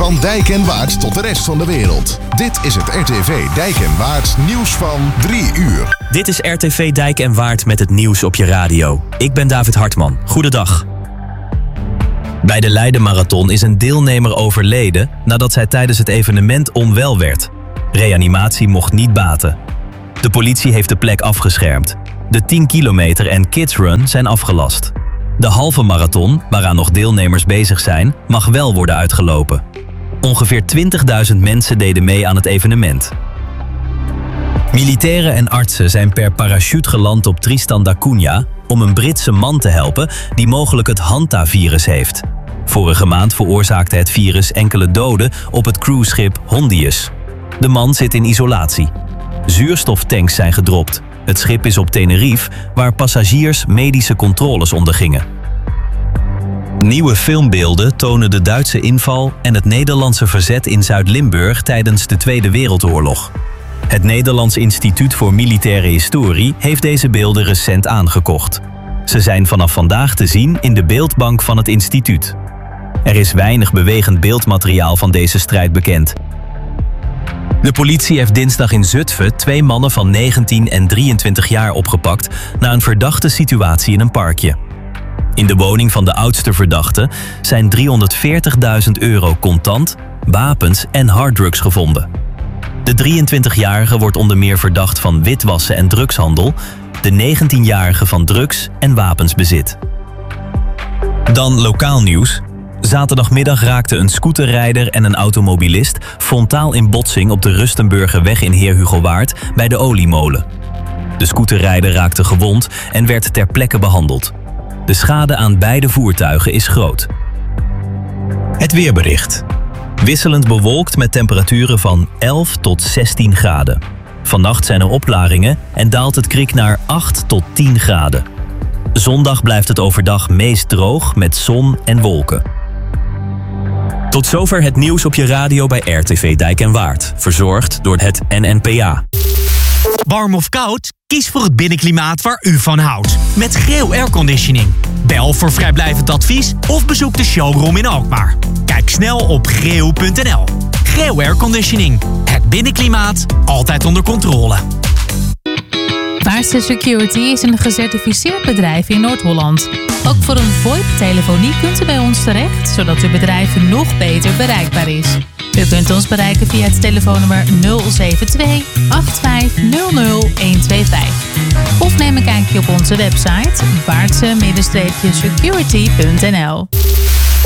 Van Dijk en Waard tot de rest van de wereld. Dit is het RTV Dijk en Waard nieuws van 3 uur. Dit is RTV Dijk en Waard met het nieuws op je radio. Ik ben David Hartman. Goedendag. Bij de Leiden Marathon is een deelnemer overleden nadat zij tijdens het evenement onwel werd. Reanimatie mocht niet baten. De politie heeft de plek afgeschermd. De 10 kilometer en kidsrun zijn afgelast. De halve marathon, waaraan nog deelnemers bezig zijn, mag wel worden uitgelopen. Ongeveer 20.000 mensen deden mee aan het evenement. Militairen en artsen zijn per parachute geland op Tristan da Cunha om een Britse man te helpen die mogelijk het Hanta-virus heeft. Vorige maand veroorzaakte het virus enkele doden op het cruiseschip Hondius. De man zit in isolatie. Zuurstoftanks zijn gedropt. Het schip is op Tenerife, waar passagiers medische controles ondergingen. Nieuwe filmbeelden tonen de Duitse inval en het Nederlandse verzet in Zuid-Limburg tijdens de Tweede Wereldoorlog. Het Nederlands Instituut voor Militaire Historie heeft deze beelden recent aangekocht. Ze zijn vanaf vandaag te zien in de beeldbank van het instituut. Er is weinig bewegend beeldmateriaal van deze strijd bekend. De politie heeft dinsdag in Zutphen 2 mannen van 19 en 23 jaar opgepakt na een verdachte situatie in een parkje. In de woning van de oudste verdachte zijn €340.000 contant, wapens en harddrugs gevonden. De 23-jarige wordt onder meer verdacht van witwassen en drugshandel, de 19-jarige van drugs- en wapensbezit. Dan lokaal nieuws. Zaterdagmiddag raakten een scooterrijder en een automobilist frontaal in botsing op de Rustenburgerweg in Heer Hugo Waard bij de oliemolen. De scooterrijder raakte gewond en werd ter plekke behandeld. De schade aan beide voertuigen is groot. Het weerbericht. Wisselend bewolkt met temperaturen van 11 tot 16 graden. Vannacht zijn er opklaringen en daalt het kwik naar 8 tot 10 graden. Zondag blijft het overdag meest droog met zon en wolken. Tot zover het nieuws op je radio bij RTV Dijk en Waard. Verzorgd door het NNPA. Warm of koud? Kies voor het binnenklimaat waar u van houdt. Met Greo Airconditioning. Bel voor vrijblijvend advies of bezoek de showroom in Alkmaar. Kijk snel op greo.nl. Greo Airconditioning. Het binnenklimaat altijd onder controle. Vaartse Security is een gecertificeerd bedrijf in Noord-Holland. Ook voor een VoIP-telefonie kunt u bij ons terecht, zodat uw bedrijf nog beter bereikbaar is. U kunt ons bereiken via het telefoonnummer 072 8500 125. Of neem een kijkje op onze website vaartse-security.nl.